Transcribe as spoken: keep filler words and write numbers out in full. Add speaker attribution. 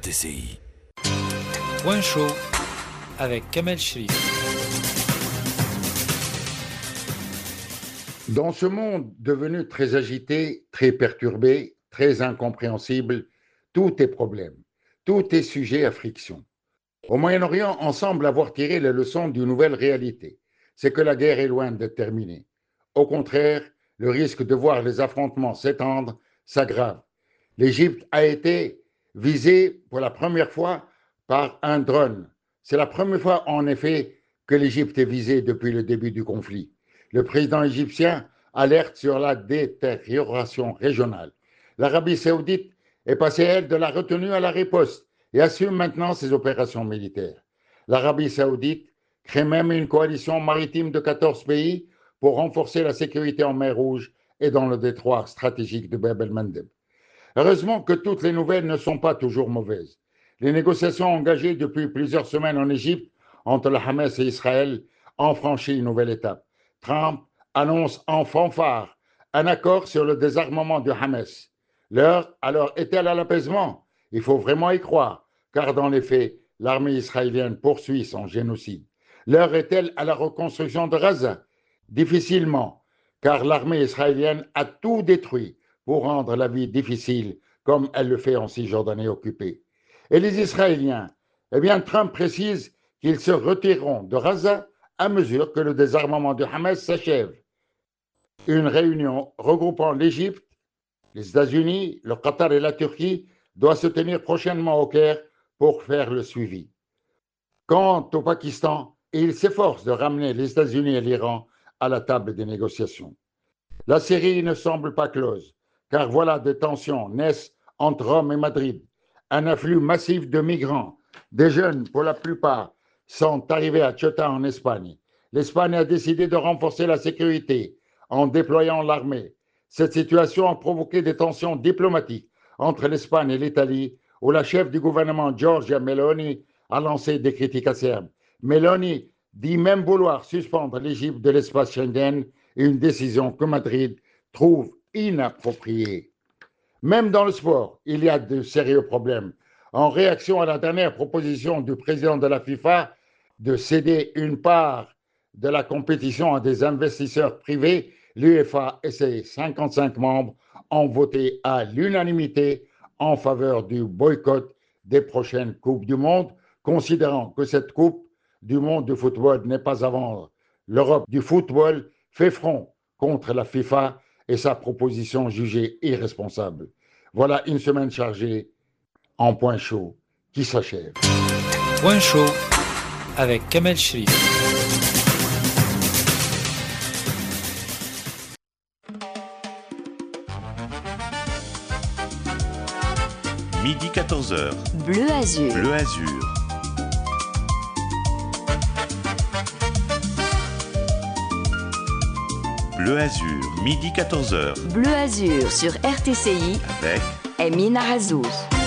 Speaker 1: T C I.
Speaker 2: Point chaud avec Kamel Cherif.
Speaker 3: Dans ce monde devenu très agité, très perturbé, très incompréhensible, tout est problème, tout est sujet à friction. Au Moyen-Orient, on semble avoir tiré les leçons d'une nouvelle réalité. C'est que la guerre est loin d'être terminée. Au contraire, le risque de voir les affrontements s'étendre s'aggrave. L'Égypte a été visée pour la première fois par un drone. C'est la première fois, en effet, que l'Égypte est visée depuis le début du conflit. Le président égyptien alerte sur la détérioration régionale. L'Arabie saoudite est passée, elle, de la retenue à la riposte et assume maintenant ses opérations militaires. L'Arabie saoudite crée même une coalition maritime de quatorze pays pour renforcer la sécurité en mer Rouge et dans le détroit stratégique de Bab el-Mandeb. Heureusement que toutes les nouvelles ne sont pas toujours mauvaises. Les négociations engagées depuis plusieurs semaines en Égypte entre le Hamas et Israël ont franchi une nouvelle étape. Trump annonce en fanfare un accord sur le désarmement du Hamas. L'heure alors est-elle à l'apaisement? Il faut vraiment y croire, car dans les faits, l'armée israélienne poursuit son génocide. L'heure est-elle à la reconstruction de Gaza? Difficilement, car l'armée israélienne a tout détruit pour rendre la vie difficile, comme elle le fait en Cisjordanie occupée. Et les Israéliens, eh bien, Trump précise qu'ils se retireront de Gaza à mesure que le désarmement du Hamas s'achève. Une réunion regroupant l'Égypte, les États-Unis, le Qatar et la Turquie doit se tenir prochainement au Caire pour faire le suivi. Quant au Pakistan, il s'efforce de ramener les États-Unis et l'Iran à la table des négociations. La Syrie ne semble pas close, car voilà des tensions naissent entre Rome et Madrid. Un afflux massif de migrants, des jeunes pour la plupart, sont arrivés à Ceuta en Espagne. L'Espagne a décidé de renforcer la sécurité en déployant l'armée. Cette situation a provoqué des tensions diplomatiques entre l'Espagne et l'Italie, où la chef du gouvernement Giorgia Meloni a lancé des critiques acerbes. Meloni dit même vouloir suspendre l'Égypte de l'espace Schengen, une décision que Madrid trouve inappropriée. Même dans le sport, il y a de sérieux problèmes. En réaction à la dernière proposition du président de la FIFA de céder une part de la compétition à des investisseurs privés, l'UEFA et ses cinquante-cinq membres ont voté à l'unanimité en faveur du boycott des prochaines Coupes du Monde, considérant que cette Coupe du Monde de football n'est pas à vendre. L'Europe du football fait front contre la FIFA et sa proposition jugée irresponsable. Voilà une semaine chargée en point chaud qui s'achève.
Speaker 2: Point chaud avec Kamel Cherif.
Speaker 4: Midi quatorze heures.
Speaker 5: Bleu Azur.
Speaker 4: Bleu Azur. Bleu Azur, midi quatorze heures.
Speaker 5: Bleu Azur sur R T C I
Speaker 4: Avec
Speaker 5: Emina Azouz.